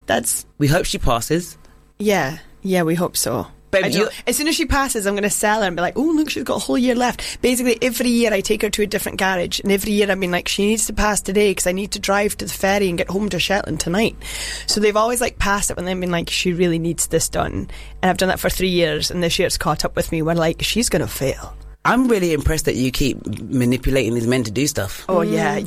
We hope she passes. Yeah, we hope so. But as soon as she passes, I'm going to sell her and be like, oh, look, she's got a whole year left. Basically, every year I take her to a different garage, and every year I've been like, she needs to pass today because I need to drive to the ferry and get home to Shetland tonight. So they've always like passed it when they've been like, she really needs this done. And I've done that for 3 years, and this year it's caught up with me. We're like, she's going to fail. I'm really impressed that you keep manipulating these men to do stuff. Oh, yeah,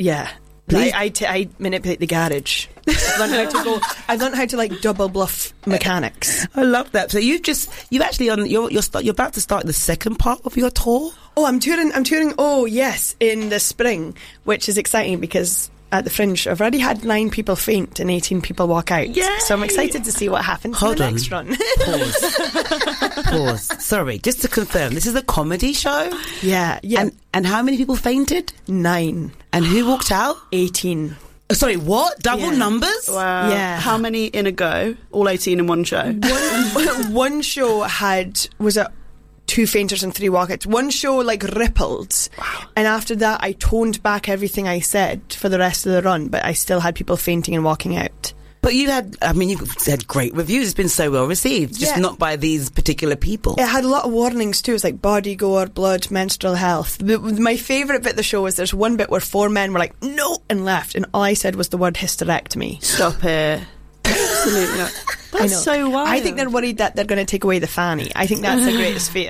I manipulate the garage. I've learned how to like double bluff mechanics. I love that. So you're about to start the second part of your tour. Oh, I'm touring. Oh, yes, in the spring, which is exciting because at the Fringe, I've already had 9 people faint and 18 people walk out. Yay! So I'm excited to see what happens in the next run. Pause. Sorry, just to confirm, this is a comedy show? Yeah. And how many people fainted? 9. And who walked out? 18. Sorry, what? Double numbers? Wow. Yeah. How many in a go? All 18 in one show? One show was a 2 fainters and 3 walkouts. One show like rippled. Wow. And after that I toned back everything I said for the rest of the run, but I still had people fainting and walking out. But you've had great reviews. It's been so well received, just not by these particular people. It had a lot of warnings too. It's like body gore, blood, menstrual health. My favourite bit of the show was there's one bit where 4 men were like, no, and left. And all I said was the word hysterectomy. Stop it. Absolutely not. That's so wild. I think they're worried that they're going to take away the fanny. I think that's the greatest fear.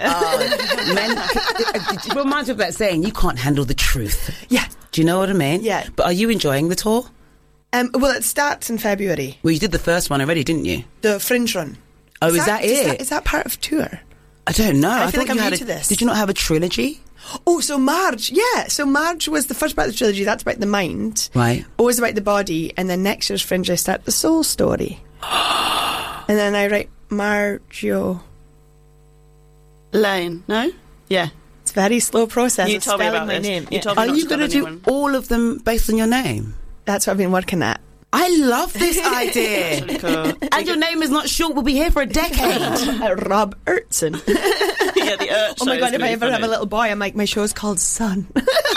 Men, reminds me of that saying, you can't handle the truth. Yeah. Do you know what I mean? Yeah. But are you enjoying the tour? Well, it starts in February. Well, you did the first one already, didn't you? The Fringe run. Oh, is that it? Is that part of tour? I don't know. I feel like you I'm had new to this. Did you not have a trilogy? Oh, so Marge. Yeah, so Marge was the first part of the trilogy. That's about the mind. Right. O is about the body. And then next year's Fringe, I start the soul story. And then I write Margio Lane. No? Yeah. It's a very slow process. You of told me spelling about my this. name. You told me Are not you to going to tell do anyone. all of them based on your name? That's what I've been working at. I love this idea. Really cool. And your name is not short. We'll be here for a decade. Rob Urtson. Yeah, the Oh my God, if I ever have a little boy, I'm like, my show's called Son.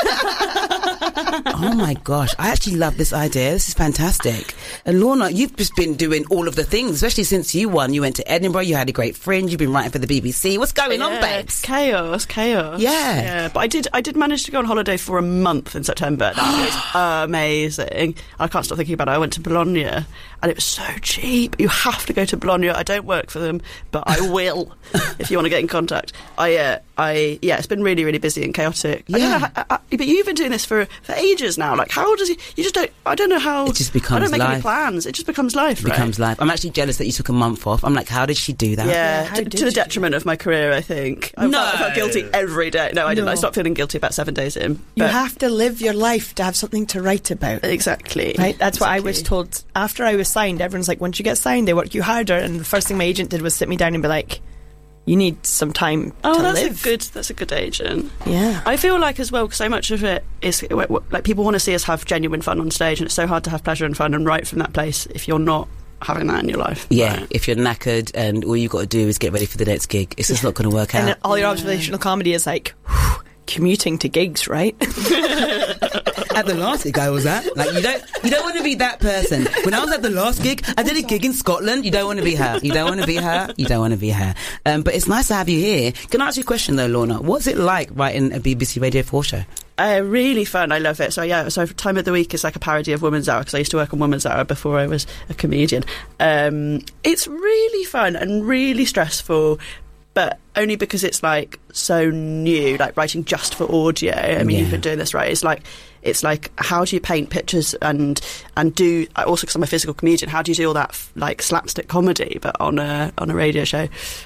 Oh my gosh, I actually love this idea. This is fantastic. And Lorna, you've just been doing all of the things, especially since you won. You went to Edinburgh, you had a great Fringe, you've been writing for the BBC. What's going on, babes? Chaos. Yeah. But I did manage to go on holiday for a month in September. That was amazing. I can't stop thinking about it. I went to Bologna and it was so cheap. You have to go to Bologna. I don't work for them, but I will if you want to get in contact. It's been really, really busy and chaotic. Yeah. I don't know but you've been doing this for ages now. Like, how does you just don't? I don't know how. It just becomes I don't make life. any plans. It just becomes life. It becomes life. I'm actually jealous that you took a month off. I'm like, how did she do that? Yeah, to the detriment of my career, I think. I felt guilty every day. No, I didn't. No. I stopped feeling guilty about 7 days in. You But- have to live your life to have something to write about. Exactly. Right, that's what I was told. After I was signed, everyone's like, once you get signed, they work you harder. And the first thing my agent did was sit me down and be like, you need some time to live. That's a good agent. Yeah. I feel like as well, because so much of it is like people want to see us have genuine fun on stage, and it's so hard to have pleasure and fun and write from that place if you're not having that in your life. Yeah, Right. if you're knackered and all you've got to do is get ready for the next gig, it's just not going to work And out. then all your observational comedy is like, commuting to gigs, right? At the last gig I was at, like you don't want to be that person. When I was at the last gig, I did a gig in Scotland. You don't want to be her. You don't want to be her. You don't want to be her. But it's nice to have you here. Can I ask you a question though, Lorna? What's it like writing a BBC Radio 4 show? Really fun. I love it. So Time of the Week is like a parody of Woman's Hour, because I used to work on Woman's Hour before I was a comedian. It's really fun and really stressful, but only because it's like so new, like writing just for audio. I mean, you've been doing this, right? It's like how do you paint pictures and do, also because I'm a physical comedian, how do you do all that like slapstick comedy but on a radio show?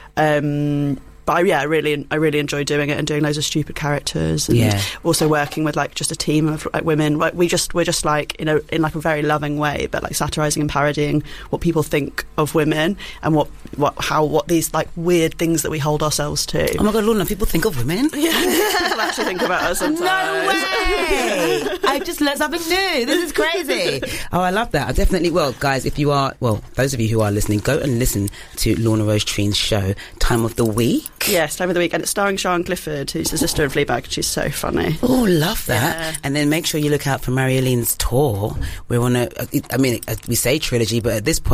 But I really enjoy doing it and doing loads of stupid characters, and also working with like just a team of like women. Like we're just like in like a very loving way, but like satirising and parodying what people think of women and what these like weird things that we hold ourselves to. Oh my God, Lorna, people think of women? Yeah, people actually think about us sometimes. No way! I just learned something new. This is crazy. Oh, I love that. I definitely, guys, those of you who are listening, go and listen to Lorna Rose Treen's show, Time of the Week. Yes, Time of the Week, and it's starring Sian Clifford, who's the sister in Fleabag. She's so funny. Oh, love that. Yeah. And then make sure you look out for Marialene's tour. We're on we say trilogy, but at this point